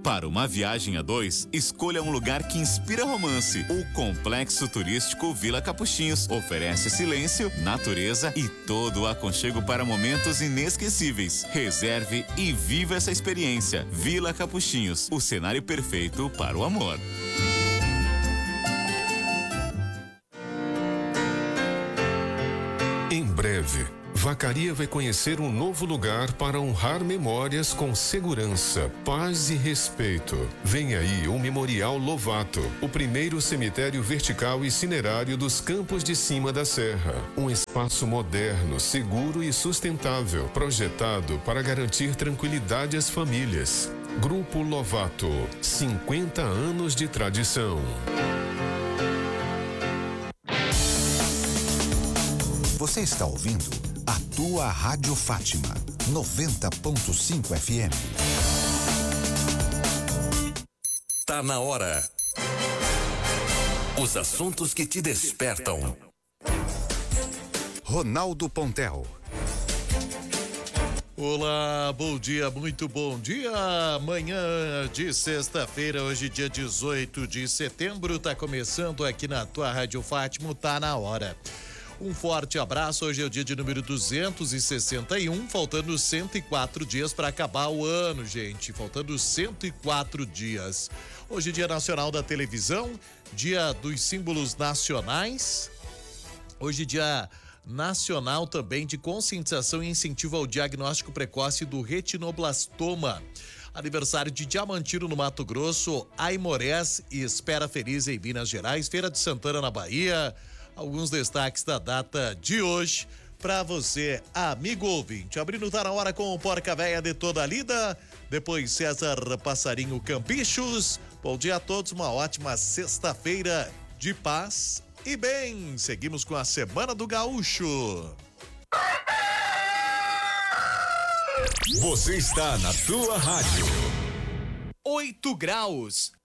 Para uma viagem a dois, escolha um lugar que inspira romance. O Complexo Turístico Vila Capuchinhos oferece silêncio, natureza e todo o aconchego para momentos inesquecíveis. Reserve e viva essa experiência. Vila Capuchinhos, o cenário perfeito para o amor. Em breve, Vacaria vai conhecer um novo lugar para honrar memórias com segurança, paz e respeito. Vem aí o Memorial Lovato, o primeiro cemitério vertical e cinerário dos Campos de Cima da Serra. Um espaço moderno, seguro e sustentável, projetado para garantir tranquilidade às famílias. Grupo Lovato, 50 anos de tradição. Você está ouvindo a tua Rádio Fátima, 90.5 FM. Tá na hora. Os assuntos que te despertam. Ronaldo Pontel. Olá, bom dia, muito bom dia. Manhã de sexta-feira, hoje dia 18 de setembro, tá começando aqui na tua Rádio Fátima, tá na hora. Um forte abraço, hoje é o dia de número 261, faltando 104 dias para acabar o ano, gente, faltando 104 dias. Hoje Dia Nacional da Televisão, Dia dos Símbolos Nacionais, hoje Dia Nacional também de Conscientização e Incentivo ao Diagnóstico Precoce do Retinoblastoma. Aniversário de Diamantino no Mato Grosso, Aimorés e Espera Feliz em Minas Gerais, Feira de Santana na Bahia. Alguns destaques da data de hoje para você, amigo ouvinte. Abrindo tá na hora com o Porca Véia de toda a lida, depois César Passarinho Campichos. Bom dia a todos, uma ótima sexta-feira de paz e bem. Seguimos com a Semana do Gaúcho. Você está na tua rádio. 8 graus.